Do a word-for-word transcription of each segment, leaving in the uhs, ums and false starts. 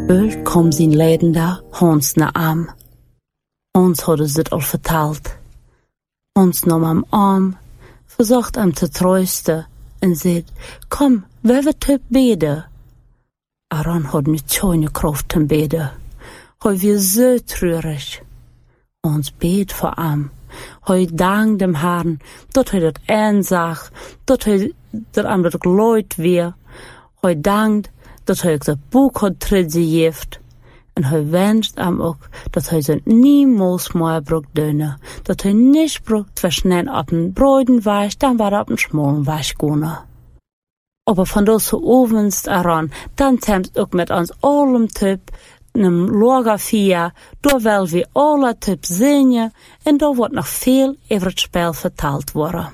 Bald kwam zijn leidende Hans naar hem. Hans hadden ze het al verteld. Hans nam hem aan, verzocht hem te troosten en zei, kom, we hebben te bidden. Aaron had nu keine kracht te bidden. Hij was zo treurig. Hans beet voor hem. Hij dankte dem Herrn, dat hij dat aanzag, dat hij dat hem dat geluid weer. Hij dankte dat hij ook dat boek had teruggegeven. En hij wenst hem ook dat hij zijn niemals meer broek doen. Dat hij niet broek versnellen op een bruidenwaas, dan waar op een smolen waas kunnen. Aber van deze ovens eraan, dan temt ook met ons allem typ, een loga via, door wel we alle typ zingen, en daar wordt nog veel over het spel verteld worden.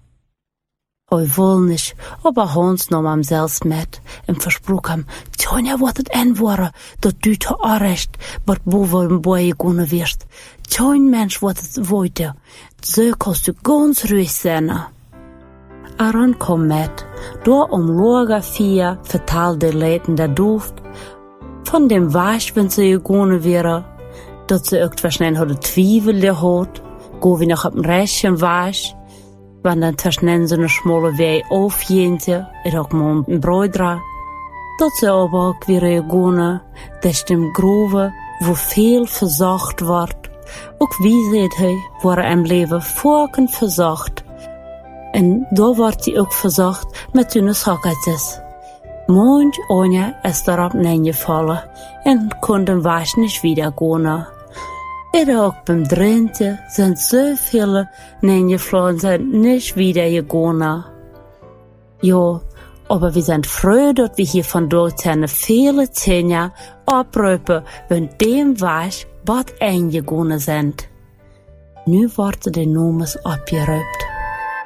Hij wil niet, aber Hans nam hem zelfs met en versprook hem, Tjanja wordt het en worden, dat du te arrest, wat boven een boeie kunnen wirst. Tjanja mens wordt het worden, zo kost u gans ruis zijn. Aaron kwam met, door om loga via vertaalde de leidende dooft, van dem waas wenn ze gegaan wäre, dat ze ook waarschijnlijk hadden twijfel gehad, gaan we nog op een reisje waas, want dan waarschijnlijk zo'n smalle wei afjente, er ook maar een broodra, dat ze aber ook weer gegaan, des dem grove, wo veel verzacht wordt, ook wie zei hij, waar hem leven volken verzacht, en daar wordt hij ook verzacht met hun zaketjes. Manch Anja is daarop neergevallen en kon de was niet weer gaan. Er ook beim Drenthe zijn zoveel neergevallen zijn niet weer gegaan. Ja, aber we zijn froh dat we hier vandaag zijn vele tijden oproepen, want dem was wat eingegaan zijn. Nu worden de noemers opgeroepen.